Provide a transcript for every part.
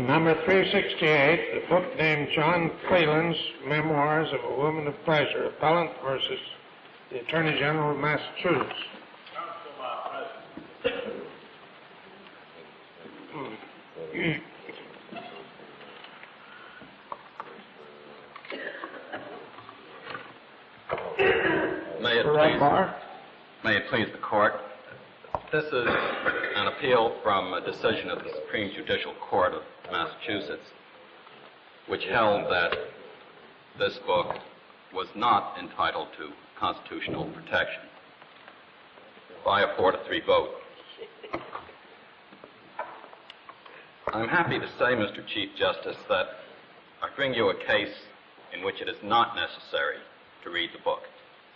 Number 368, the book named John Cleland's Memoirs of a Woman of Pleasure, Appellant versus the Attorney General of Massachusetts. May it please the Court. This is an appeal from a decision of the Supreme Judicial Court of Massachusetts, which held that this book was not entitled to constitutional protection by a 4-3 vote. I'm happy to say, Mr. Chief Justice, that I bring you a case in which it is not necessary to read the book.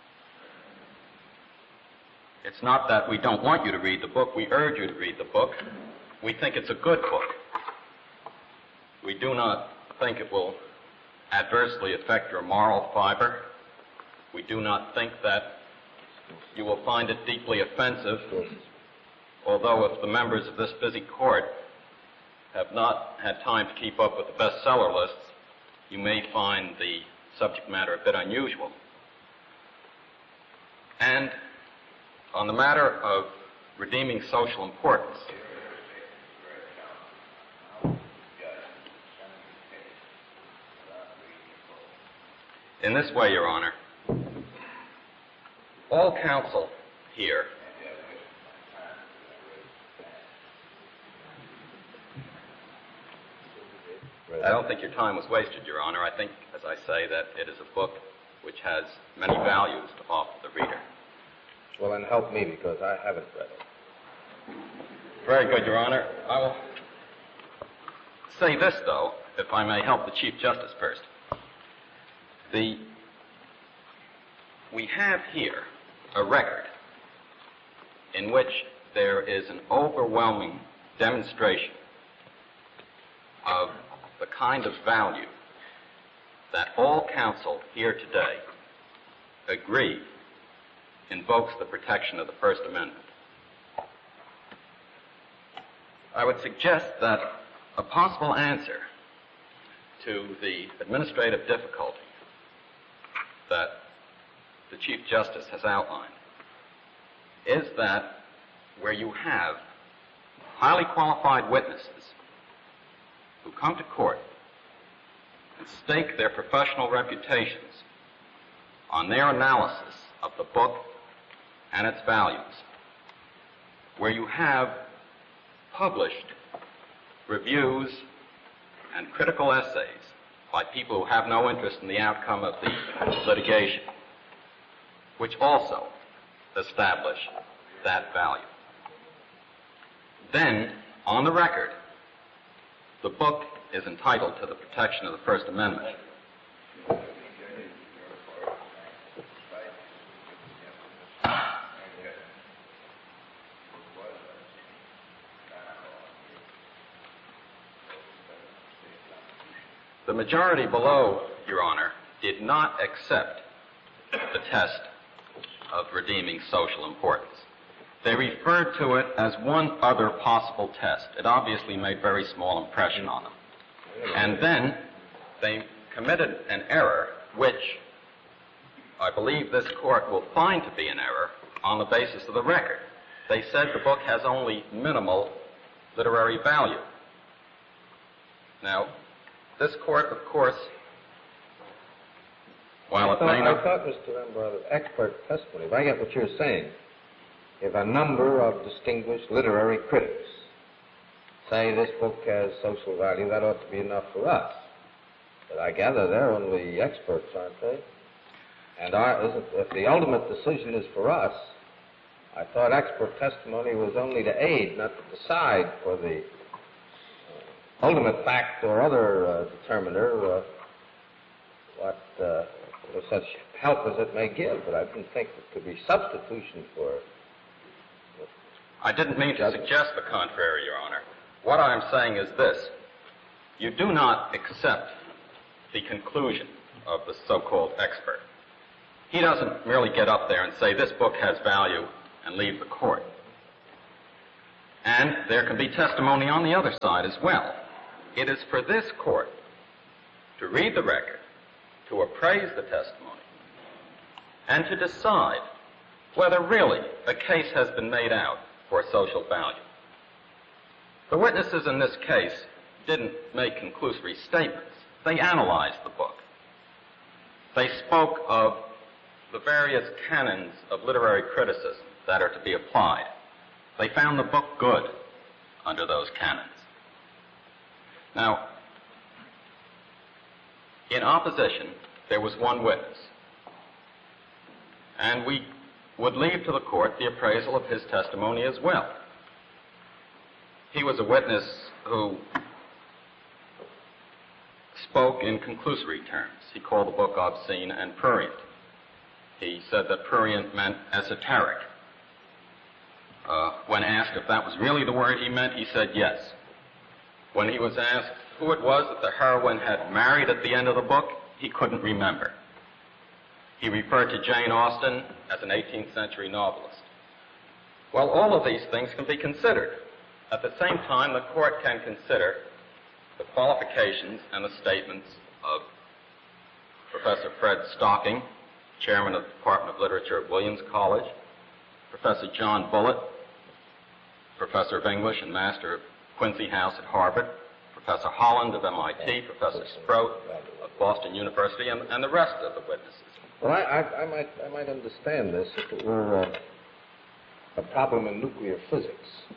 It's not that we don't want you to read the book. We urge you to read the book. We think it's a good book. We do not think it will adversely affect your moral fiber. We do not think that you will find it deeply offensive, although if the members of this busy court have not had time to keep up with the bestseller lists, you may find the subject matter a bit unusual. And on the matter of redeeming social importance, in this way, Your Honor, all counsel here I don't think your time was wasted, Your Honor. I think, as I say, that it is a book which has many values to offer the reader. Well, then help me, because I haven't read it. Very good, Your Honor. I will say this, though, if I may help the Chief Justice first. We have here a record in which there is an overwhelming demonstration of the kind of value that all counsel here today agree invokes the protection of the First Amendment. I would suggest that a possible answer to the administrative difficulty that the Chief Justice has outlined is that where you have highly qualified witnesses who come to court and stake their professional reputations on their analysis of the book and its values, where you have published reviews and critical essays by people who have no interest in the outcome of the litigation, which also establish that value. Then, on the record, the book is entitled to the protection of the First Amendment. The majority below, Your Honor, did not accept the test of redeeming social importance. They referred to it as one other possible test. It obviously made very small impression on them. And then they committed an error, which I believe this court will find to be an error on the basis of the record. They said the book has only minimal literary value. Now, this court, of course, while it may not... I thought, Mr. Lemberger, that expert testimony, if I get what you're saying, if a number of distinguished literary critics say this book has social value, that ought to be enough for us. But I gather they're only experts, aren't they? And if the ultimate decision is for us, I thought expert testimony was only to aid, not to decide for the ultimate fact or other determiner what such help as it may give. But I didn't think it could be substitution for it. I didn't mean to suggest the contrary, Your Honor. What I'm saying is this. You do not accept the conclusion of the so-called expert. He doesn't merely get up there and say, this book has value, and leave the court. And there can be testimony on the other side as well. it is for this court to read the record, to appraise the testimony, and to decide whether really a case has been made out for social value. The witnesses in this case didn't make conclusory statements. They analyzed the book. They spoke of the various canons of literary criticism that are to be applied. They found the book good under those canons. Now, in opposition, there was one witness, and we would leave to the court the appraisal of his testimony as well. He was a witness who spoke in conclusory terms. He called the book obscene and prurient. He said that prurient meant esoteric. When asked if that was really the word he meant, he said yes. When he was asked who it was that the heroine had married at the end of the book, he couldn't remember. He referred to Jane Austen as an 18th century novelist. Well, all of these things can be considered. At the same time, the court can consider the qualifications and the statements of Professor Fred Stocking, chairman of the Department of Literature at Williams College, Professor John Bullitt, professor of English and master of Quincy House at Harvard, Professor Holland of MIT, Professor Sproat of Boston University, and the rest of the witnesses. Well, I might understand this if it were a problem in nuclear physics.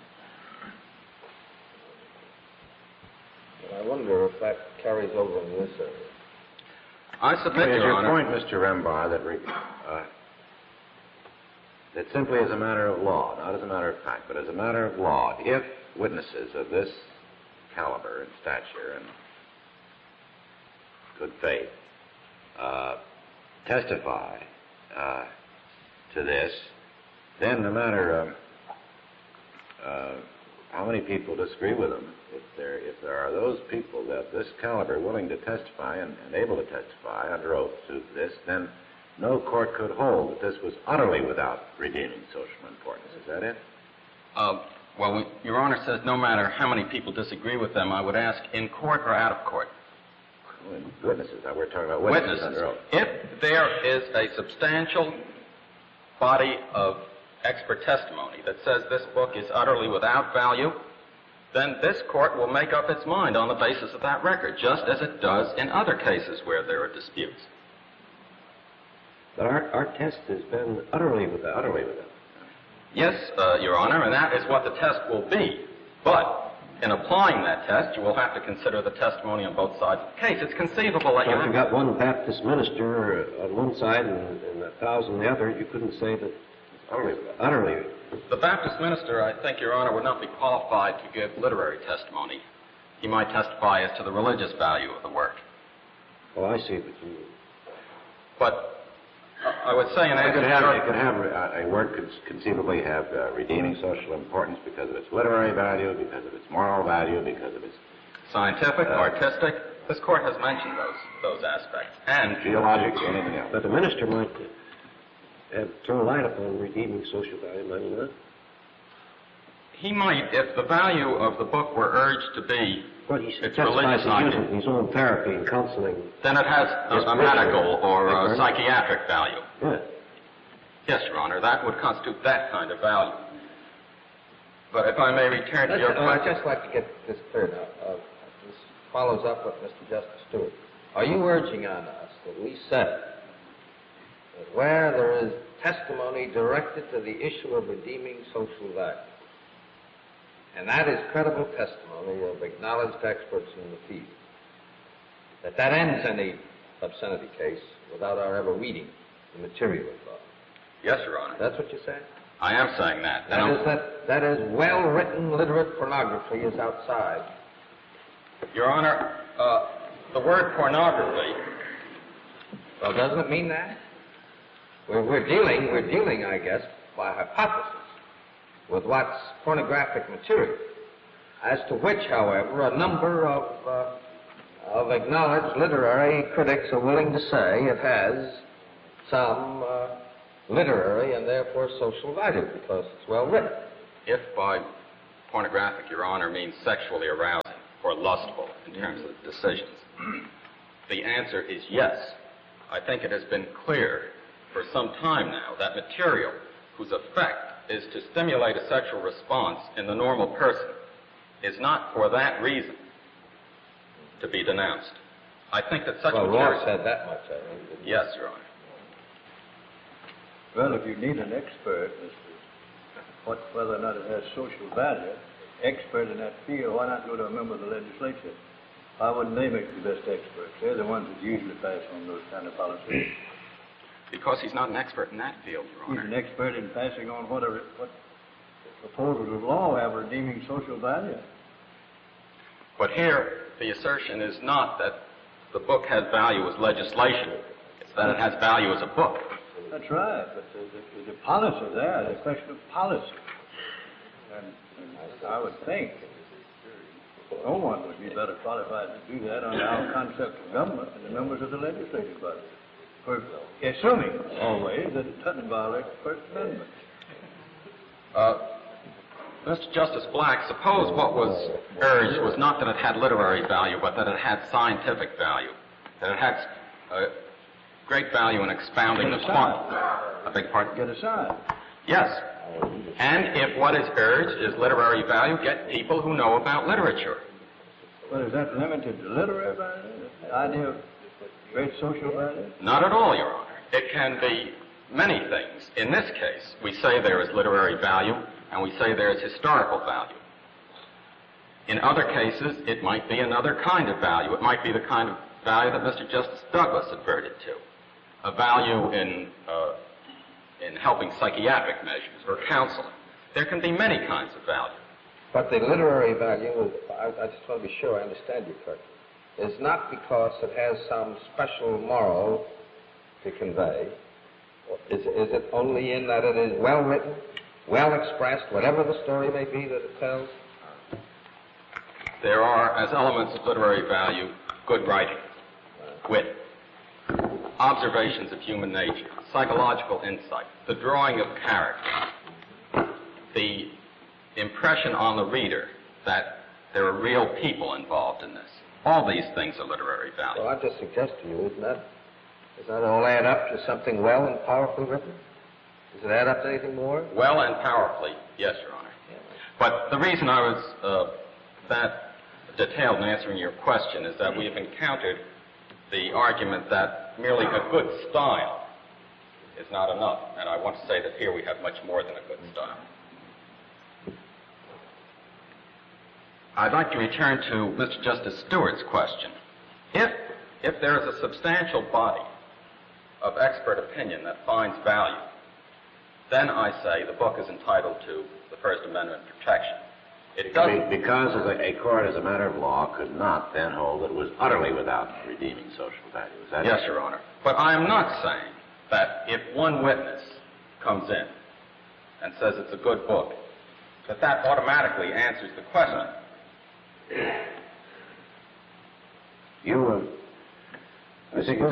But I wonder if that carries over in this area. I submit, Your Your Honor. point, Mr. Rembar, that simply as a matter of law, not as a matter of fact, but as a matter of law, if witnesses of this caliber and stature and good faith testify to this, then no matter how many people disagree with them, if there are those people that this caliber willing to testify and able to testify under oath to this, then no court could hold that this was utterly without redeeming social importance. Is that it? Well, Your Honor says no matter how many people disagree with them, I would ask in court or out of court? Witnesses. Now, we're talking about witnesses under oath. If there is a substantial body of expert testimony that says this book is utterly without value, then this court will make up its mind on the basis of that record, just as it does in other cases where there are disputes. But our test has been utterly without. Yes, Your Honor, and that is what the test will be. But in applying that test, you will have to consider the testimony on both sides of the case. It's conceivable that So if you got one Baptist minister on one side and 1,000 on the other, you couldn't say that utterly. The Baptist minister, I think, Your Honor, would not be qualified to give literary testimony. He might testify as to the religious value of the work. Oh, I see what you mean. But I would say in answer to It could have a work could conceivably have redeeming social importance because of its literary value, because of its moral value, because of its scientific, artistic. This court has mentioned those aspects. And geologic and anything else. But the minister might turn a light upon redeeming social value, might he not? he might, if the value of the book were urged to be its religious using his own therapy and counseling. then it has a medical or a psychiatric value. Yeah. Yes, Your Honor, that would constitute that kind of value. But if I may return to your question. I'd just like to get this clear now. This follows up with Mr. Justice Stewart. Are you urging on us that we said that where there is testimony directed to the issue of redeeming social value, and that is credible testimony of acknowledged experts in the field, that ends any obscenity case without our ever reading the material of law? Yes, Your Honor. That's what you're saying? I am saying that. That is well-written literate pornography is outside. Your Honor, the word pornography. Well, doesn't it mean that? We're dealing, I guess, by hypothesis with what's pornographic material, as to which, however, a number of acknowledged literary critics are willing to say it has some literary and therefore social value because it's well written. If by pornographic, Your Honor, means sexually arousing, or lustful in terms of decisions? The answer is yes. I think it has been clear for some time now that material whose effect is to stimulate a sexual response in the normal person is not for that reason to be denounced. I think that such material... Well, Ross said that much, I think. didn't he? Yes, Your Honor. Well, if you need an expert as to whether or not it has social value, expert in that field, why not go to a member of the legislature? Why wouldn't they make the best experts? They're the ones that usually pass on those kind of policies. Because he's not an expert in that field, Your Honor. He's an expert in passing on what proposals of law have redeeming social value. But here, the assertion is not that the book has value as legislation. It's that it has value as a book. That's right, but the policy there, the question of policy. And I would think no one would be better qualified to do that under our concept of government than the members of the legislative body. For assuming always that it doesn't violate the First Amendment. Mr. Justice Black, suppose what was urged was not that it had literary value, but that it had scientific value, that it had great value in expounding the point. I beg pardon? Get aside. Yes. And if what is urged is literary value, get people who know about literature. Well, is that limited to literary value? The idea of great social value? Not at all, Your Honor. It can be many things. In this case, we say there is literary value, and we say there is historical value. In other cases, it might be another kind of value. It might be the kind of value that Mr. Justice Douglas adverted to, a value in helping psychiatric measures or counseling. There can be many kinds of value. But the literary value, I just want to be sure I understand you correctly, is not because it has some special moral to convey. Is it only in that it is well written, well expressed, whatever the story may be that it tells? There are, as elements of literary value, good writing, wit, observations of human nature, psychological insight, the drawing of character, the impression on the reader that there are real people involved in this. All these things are literary value. Well, I just suggest to you, does that all add up to something well and powerfully written? Does it add up to anything more? Well and powerfully, yes, Your Honor. But the reason I was that detailed in answering your question is that we have encountered the argument that merely a good style is not enough. And I want to say that here we have much more than a good style. I'd like to return to Mr. Justice Stewart's question. If there is a substantial body of expert opinion that finds value, then I say the book is entitled to the First Amendment protection. It doesn't... Because a court, as a matter of law, could not then hold that it was utterly without redeeming social value. Is that Yes, it? Your Honor. But I am not saying that if one witness comes in and says it's a good book, that automatically answers the question. I think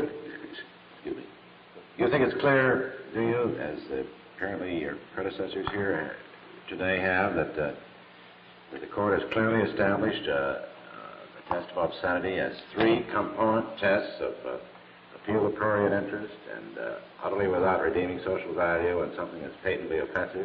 you think it's clear, do you, as apparently your predecessors here today have, that the court has clearly established the test of obscenity as three component tests of appeal to prurient interest and utterly without redeeming social value and something that's patently offensive?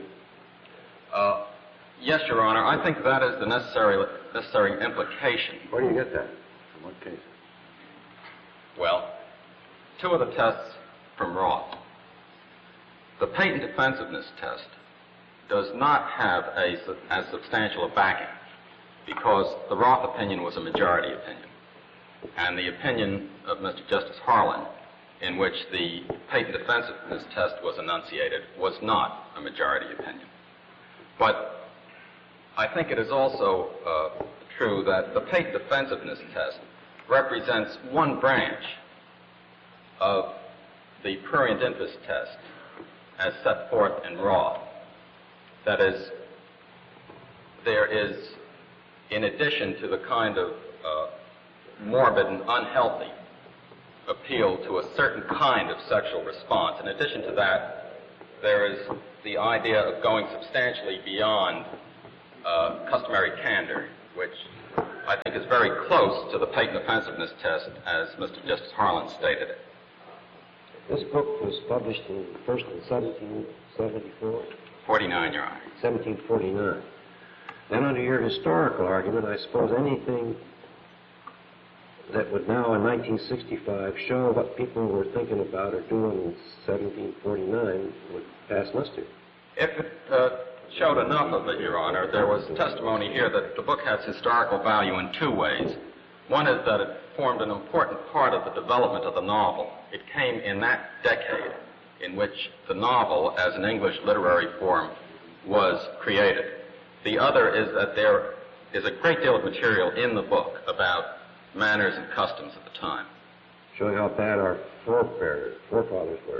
Yes, Your Honor. I think that is the necessary implication. Where do you get that? From what cases? Well, two of the tests from Roth. The patent defensiveness test does not have as substantial a backing because the Roth opinion was a majority opinion. And the opinion of Mr. Justice Harlan, in which the patent defensiveness test was enunciated, was not a majority opinion. But I think it is also true that the patent defensiveness test represents one branch of the prurient interest test as set forth in Roth. That is, there is, in addition to the kind of morbid and unhealthy appeal to a certain kind of sexual response, in addition to that, there is the idea of going substantially beyond customary candor, which I think, is very close to the patent offensiveness test as Mr. Justice Harlan stated it. This book was published first in 1774? 49, Your Honor. 1749. Then under your historical argument, I suppose anything that would now in 1965 show what people were thinking about or doing in 1749 would pass muster. If it showed enough of it, Your Honor, there was testimony here that the book has historical value in two ways. One is that it formed an important part of the development of the novel. It came in that decade in which the novel, as an English literary form, was created. The other is that there is a great deal of material in the book about manners and customs at the time. Showing how bad our forefathers were.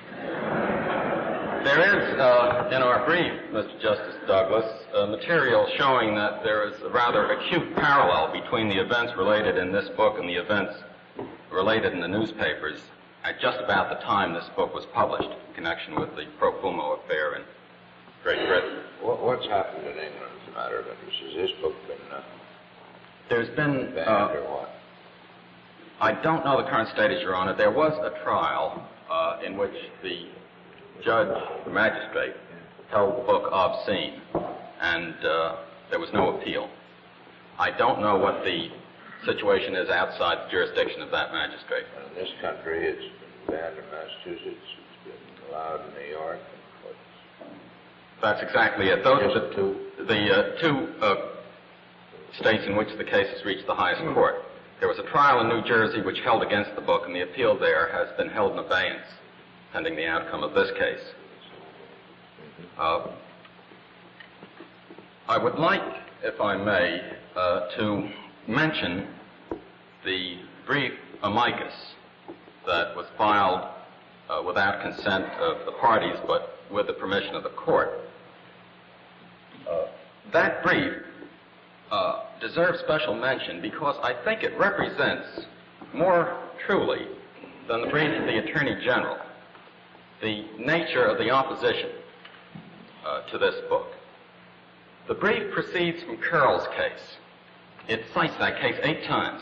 There is, in our brief, Mr. Justice Douglas, material showing that there is a rather acute parallel between the events related in this book and the events related in the newspapers at just about the time this book was published in connection with the Pro Fumo affair in Great Britain. What's happened in England as a matter of interest? Has this book been There's been... banned or what? I don't know the current status, Your Honor. There was a trial in which the judge, the magistrate, held the book obscene, and there was no appeal. I don't know what the situation is outside the jurisdiction of that magistrate. In this country, it's been banned in Massachusetts, it's been allowed in New York. That's exactly it. Those are the two states in which the case has reached the highest court. There was a trial in New Jersey which held against the book, and the appeal there has been held in abeyance pending the outcome of this case. I would like, if I may, to mention the brief amicus that was filed without consent of the parties, but with the permission of the court. That brief deserves special mention because I think it represents more truly than the brief of the Attorney General the nature of the opposition to this book. The brief proceeds from Curl's case. It cites that case 8 times.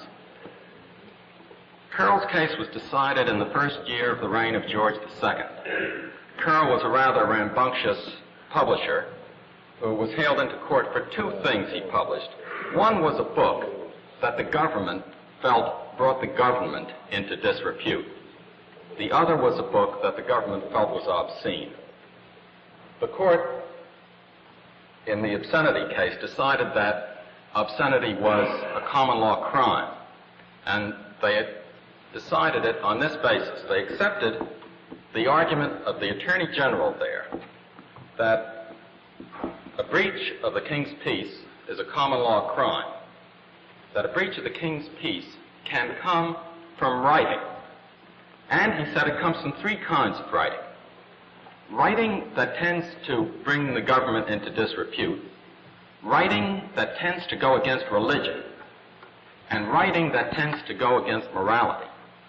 Curl's case was decided in the first year of the reign of George II. Curl was a rather rambunctious publisher who was hailed into court for 2 things he published. One was a book that the government felt brought the government into disrepute. The other was a book that the government felt was obscene. The court, in the obscenity case, decided that obscenity was a common law crime, and they decided it on this basis. They accepted the argument of the Attorney General there that a breach of the King's peace is a common law crime, that a breach of the King's peace can come from writing. And he said it comes from 3 kinds of writing. Writing that tends to bring the government into disrepute, writing that tends to go against religion, and writing that tends to go against morality.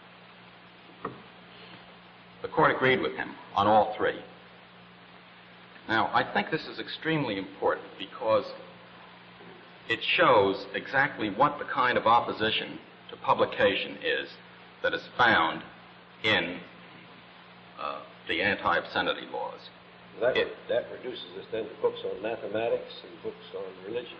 The court agreed with him on all 3. Now, I think this is extremely important because it shows exactly what the kind of opposition to publication is that is found in the anti-obscenity laws. That reduces us then to books on mathematics and books on religion.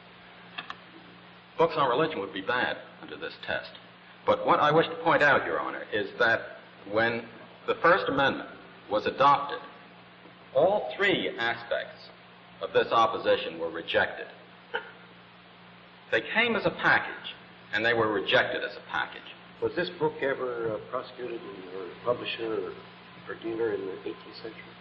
Books on religion would be bad under this test. But what I wish to point out, Your Honor, is that when the First Amendment was adopted, all 3 aspects of this opposition were rejected. They came as a package, and they were rejected as a package. Was this book ever prosecuted or publisher or dealer in the 18th century?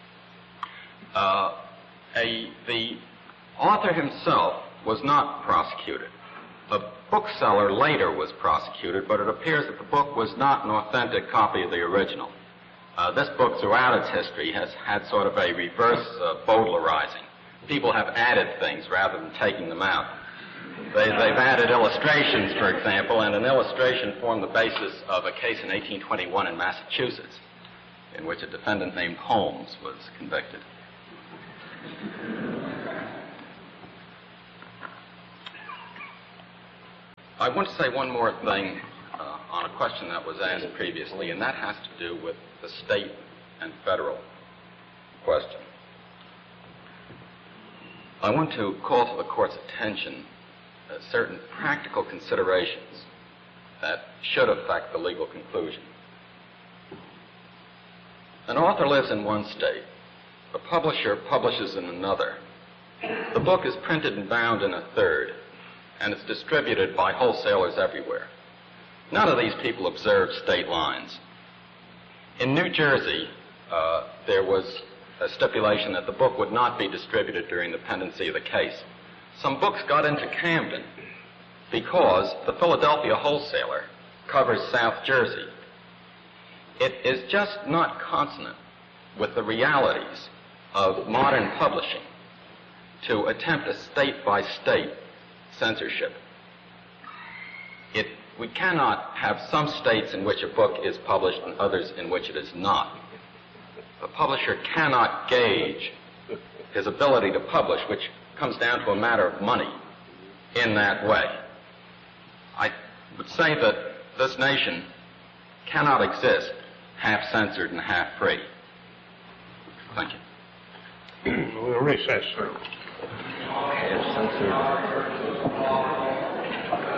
The author himself was not prosecuted. A bookseller later was prosecuted, but it appears that the book was not an authentic copy of the original. This book, throughout its history, has had sort of a reverse Baudelarizing. People have added things rather than taking them out. They've added illustrations, for example, and an illustration formed the basis of a case in 1821 in Massachusetts in which a defendant named Holmes was convicted. I want to say one more thing on a question that was asked previously, and that has to do with the state and federal question. I want to call to the Court's attention certain practical considerations that should affect the legal conclusion. An author lives in one state. A publisher publishes in another. The book is printed and bound in a third, and it's distributed by wholesalers everywhere. None of these people observe state lines. In New Jersey, there was a stipulation that the book would not be distributed during the pendency of the case. Some books got into Camden because the Philadelphia wholesaler covers South Jersey. It is just not consonant with the realities of modern publishing to attempt a state-by-state censorship. We cannot have some states in which a book is published and others in which it is not. A publisher cannot gauge his ability to publish, which comes down to a matter of money, in that way. I would say that this nation cannot exist half censored and half free. Thank you. We'll recess. Censored.